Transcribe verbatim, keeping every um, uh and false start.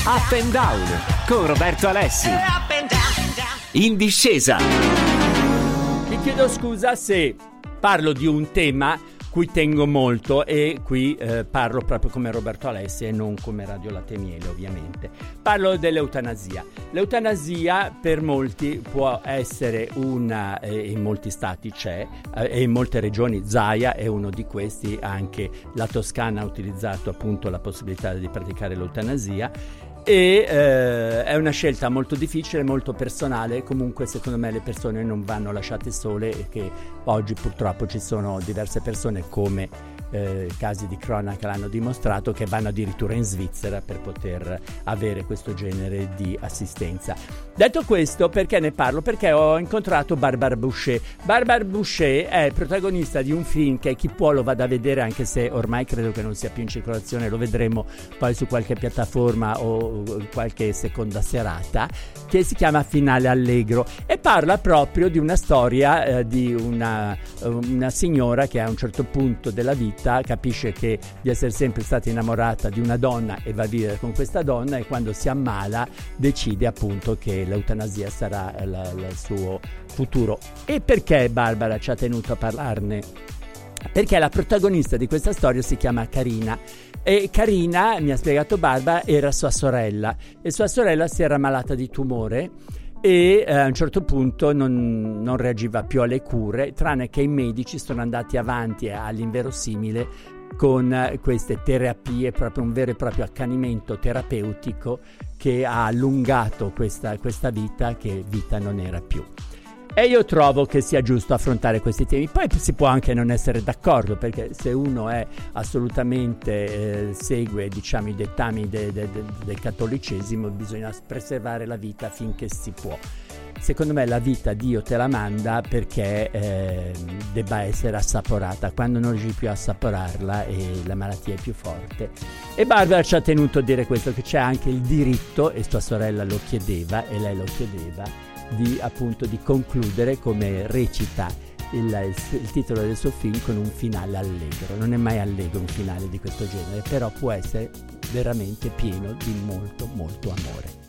Up and Down con Roberto Alessi. In discesa. Vi chiedo scusa se parlo di un tema cui tengo molto e qui eh, parlo proprio come Roberto Alessi e non come Radio Latte e Miele, ovviamente. Parlo dell'eutanasia. L'eutanasia per molti può essere una, eh, in molti stati c'è, eh, e in molte regioni, Zaia è uno di questi, anche la Toscana ha utilizzato appunto la possibilità di praticare l'eutanasia. E eh, è una scelta molto difficile, molto personale. Comunque secondo me le persone non vanno lasciate sole e che oggi purtroppo ci sono diverse persone, come eh, casi di cronaca l'hanno dimostrato, che vanno addirittura in Svizzera per poter avere questo genere di assistenza. Detto questo, perché ne parlo? Perché ho incontrato Barbara Boucher. Barbara Boucher è protagonista di un film che chi può lo vada a vedere, anche se ormai credo che non sia più in circolazione, lo vedremo poi su qualche piattaforma o qualche seconda serata, che si chiama Finale Allegro e parla proprio di una storia eh, di una, una signora che a un certo punto della vita capisce che di essere sempre stata innamorata di una donna e va a vivere con questa donna, e quando si ammala decide appunto che l'eutanasia sarà la, la, il suo futuro. E perché Barbara ci ha tenuto a parlarne? Perché la protagonista di questa storia si chiama Carina e Carina, mi ha spiegato Barbara, era sua sorella e sua sorella si era ammalata di tumore e eh, a un certo punto non, non reagiva più alle cure, tranne che i medici sono andati avanti all'inverosimile con eh, queste terapie, proprio un vero e proprio accanimento terapeutico che ha allungato questa, questa vita che vita non era più. E io trovo che sia giusto affrontare questi temi. Poi si può anche non essere d'accordo, perché se uno è assolutamente eh, segue diciamo i dettami de, de, de, del cattolicesimo, bisogna preservare la vita finché si può. Secondo me la vita Dio te la manda perché eh, debba essere assaporata. Quando non riesci più a assaporarla e la malattia è più forte. E Barbara ci ha tenuto a dire questo, che c'è anche il diritto, e sua sorella lo chiedeva e lei lo chiedeva, di appunto di concludere, come recita il, il, il titolo del suo film, con un finale allegro. Non è mai allegro un finale di questo genere, però può essere veramente pieno di molto molto amore.